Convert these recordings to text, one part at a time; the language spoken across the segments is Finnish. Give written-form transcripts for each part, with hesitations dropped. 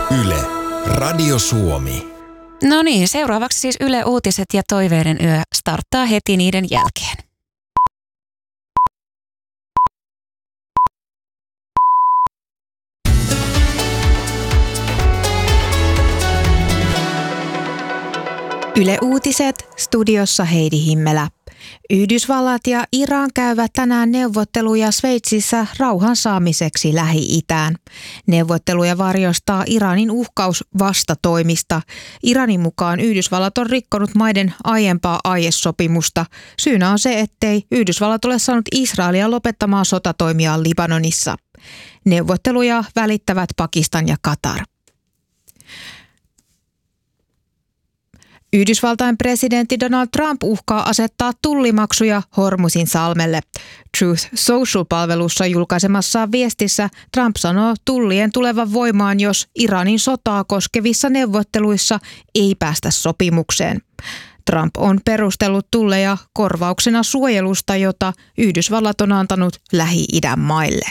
Yle, Radio Suomi. No niin, seuraavaksi siis Yle Uutiset ja Toiveiden yö starttaa heti niiden jälkeen. Yle Uutiset, studiossa Heidi Himmelä. Yhdysvallat ja Iran käyvät tänään neuvotteluja Sveitsissä rauhan saamiseksi Lähi-itään. Neuvotteluja varjostaa Iranin uhkaus vastatoimista. Iranin mukaan Yhdysvallat on rikkonut maiden aiempaa aiesopimusta. Syynä on se, ettei Yhdysvallat ole saanut Israelia lopettamaan sotatoimiaan Libanonissa. Neuvotteluja välittävät Pakistan ja Katar. Yhdysvaltain presidentti Donald Trump uhkaa asettaa tullimaksuja Hormuzin salmelle. Truth Social-palvelussa julkaisemassaan viestissä Trump sanoo tullien tulevan voimaan, jos Iranin sotaa koskevissa neuvotteluissa ei päästä sopimukseen. Trump on perustellut tulleja korvauksena suojelusta, jota Yhdysvallat on antanut Lähi-idän maille.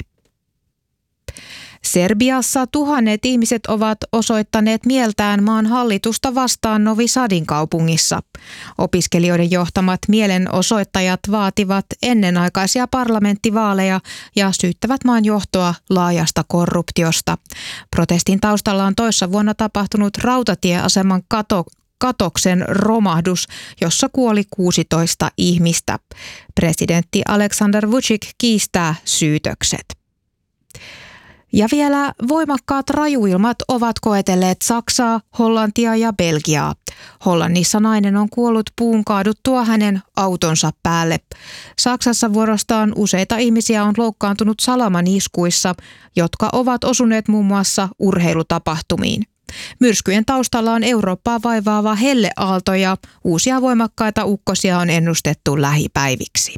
Serbiassa tuhannet ihmiset ovat osoittaneet mieltään maan hallitusta vastaan Novi Sadin kaupungissa. Opiskelijoiden johtamat mielenosoittajat vaativat ennenaikaisia parlamenttivaaleja ja syyttävät maan johtoa laajasta korruptiosta. Protestin taustalla on toissa vuonna tapahtunut rautatieaseman katoksen romahdus, jossa kuoli 16 ihmistä. Presidentti Aleksandar Vučić kiistää syytökset. Ja vielä voimakkaat rajuilmat ovat koetelleet Saksaa, Hollantia ja Belgiaa. Hollannissa nainen on kuollut puun kaaduttua hänen autonsa päälle. Saksassa vuorostaan useita ihmisiä on loukkaantunut salamaniskuissa, jotka ovat osuneet muun muassa urheilutapahtumiin. Myrskyjen taustalla on Eurooppaa vaivaava helleaalto ja uusia voimakkaita ukkosia on ennustettu lähipäiviksi.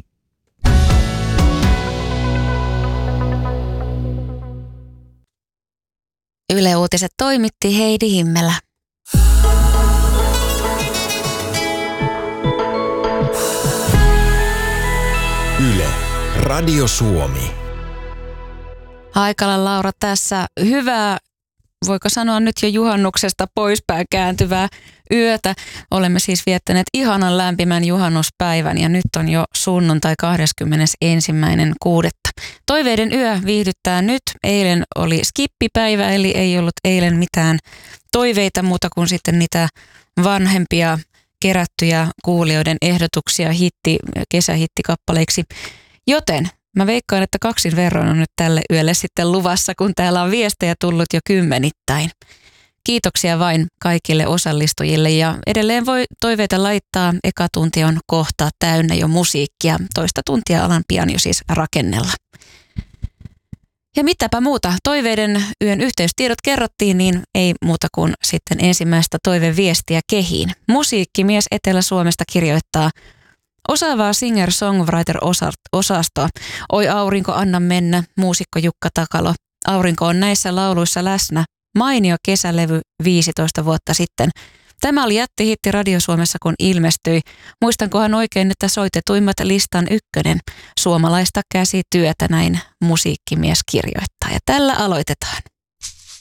Yle Uutiset toimitti Heidi Himmelä. Yle, Radio Suomi. Haikala Laura tässä. Hyvää, voiko sanoa nyt jo juhannuksesta poispäin kääntyvää yötä. Olemme siis viettäneet ihanan lämpimän juhannuspäivän ja nyt on jo sunnuntai 21.6. Toiveiden yö viihdyttää nyt. Eilen oli skippipäivä, eli ei ollut eilen mitään toiveita muuta kuin sitten niitä vanhempia kerättyjä kuulijoiden ehdotuksia kesähittikappaleiksi. Joten mä veikkaan, että kaksin verran on nyt tälle yölle sitten luvassa, kun täällä on viestejä tullut jo kymmenittäin. Kiitoksia vain kaikille osallistujille ja edelleen voi toiveita laittaa. Eka tunti on kohta täynnä jo musiikkia. Toista tuntia alan pian jo siis rakennella. Ja mitäpä muuta. Toiveiden yön yhteystiedot kerrottiin, niin ei muuta kuin sitten ensimmäistä toiveviestiä kehiin. Musiikkimies Etelä-Suomesta kirjoittaa: osaavaa singer-songwriter-osastoa. Oi aurinko, anna mennä, muusikko Jukka Takalo. Aurinko on näissä lauluissa läsnä. Mainio kesälevy 15 vuotta sitten. Tämä oli jättihitti Radio Suomessa, kun ilmestyi. Muistankohan oikein, että soitetuimmat listan ykkönen. Suomalaista käsityötä, näin musiikkimies kirjoittaa. Ja tällä aloitetaan.